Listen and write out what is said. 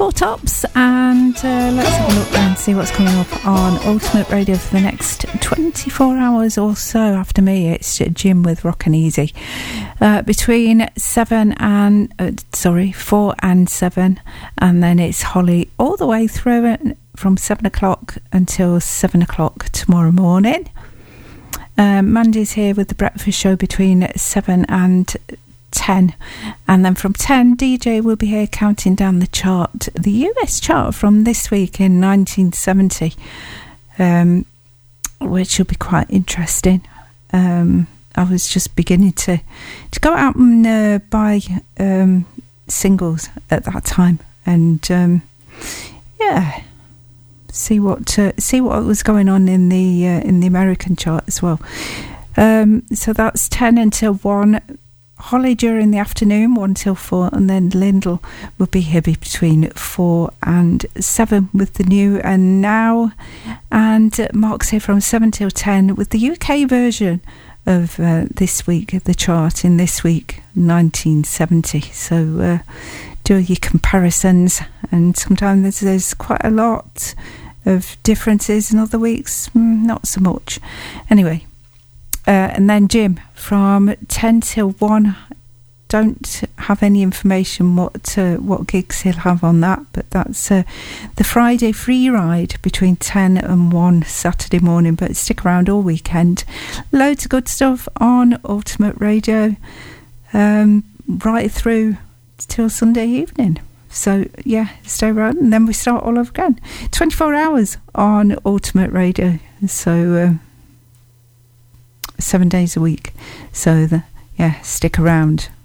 Four Tops, and let's have a look and see what's coming up on Ultimate Radio for the next 24 hours or so. After me, it's Jim with Rockin' Easy. Between 4 and 7, and then it's Holly all the way through from 7 o'clock until 7 o'clock tomorrow morning. Mandy's here with the breakfast show between 7 and 10, and then from 10 DJ will be here counting down the chart, the US chart from this week in 1970, which will be quite interesting. I was just beginning to go out and buy singles at that time, and see what was going on in the American chart as well. So that's 10 until 1. Holly during the afternoon, 1 till 4, and then Lyndall will be here between 4 and 7 with the new and now, and Mark's here from 7 till 10 with the UK version of this week, the chart in this week, 1970. So do your comparisons, and sometimes there's quite a lot of differences, and other weeks not so much. Anyway. And then Jim from 10 till 1. Don't have any information what gigs he'll have on that, but that's the Friday free ride between 10 and 1 Saturday morning. But stick around all weekend. Loads of good stuff on Ultimate Radio, right through till Sunday evening. So yeah, stay around, and then we start all over again. 24 hours on Ultimate Radio. So 7 days a week. So stick around.